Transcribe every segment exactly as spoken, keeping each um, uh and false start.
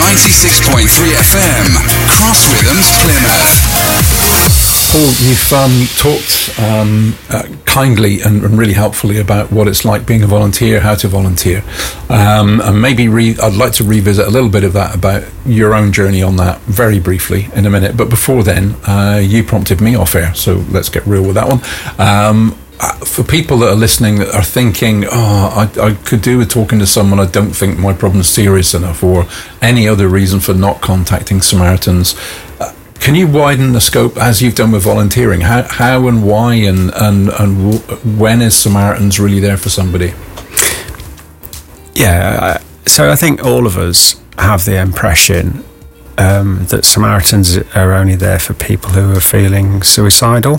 ninety-six point three F M, Cross Rhythms, Plymouth. Paul, you've um, talked um, uh, kindly and, and really helpfully about what it's like being a volunteer, how to volunteer. Um, and maybe re- I'd like to revisit a little bit of that about your own journey on that very briefly in a minute. But before then, uh, you prompted me off air, so let's get real with that one. Um, for people that are listening that are thinking, oh, I, I could do with talking to someone, I don't think my problem's serious enough, or any other reason for not contacting Samaritans, uh, can you widen the scope as you've done with volunteering? How, how and why and, and, and w- when is Samaritans really there for somebody? Yeah, so I think all of us have the impression um, that Samaritans are only there for people who are feeling suicidal,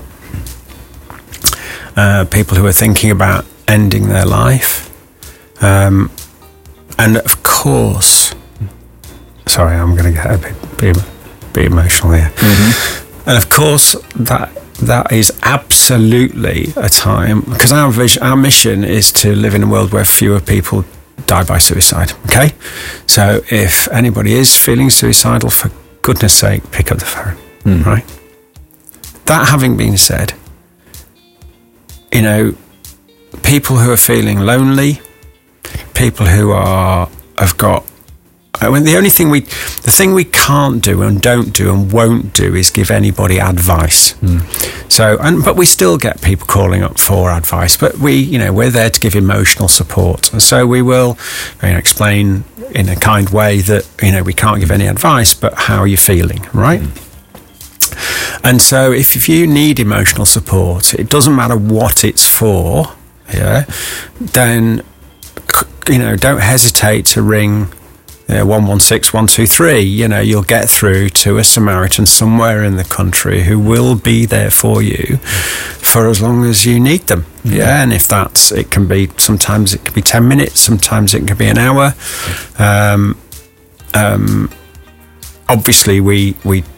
uh, people who are thinking about ending their life. Um, and of course, sorry, I'm going to get a bit, bit be emotional here. Mm-hmm. And of course, that that is absolutely a time, because our vision, our mission is to live in a world where fewer people die by suicide. Okay, so if anybody is feeling suicidal, for goodness sake, pick up the phone. Mm. Right. That having been said, you know, people who are feeling lonely, people who are have got. I mean, the only thing we, the thing we can't do and don't do and won't do is give anybody advice. Mm. So, and but we still get people calling up for advice. But we, you know, we're there to give emotional support. And so we will, you know, explain in a kind way that, you know, we can't give any advice, but how are you feeling, right? Mm. And so, if, if you need emotional support, it doesn't matter what it's for, yeah, then, you know, don't hesitate to ring. Yeah, one one six one two three, you know, you'll get through to a Samaritan somewhere in the country who will be there for you for as long as you need them. Yeah, yeah, and if that's, it can be, sometimes it can be ten minutes, sometimes it can be an hour. Um, um, obviously, we, we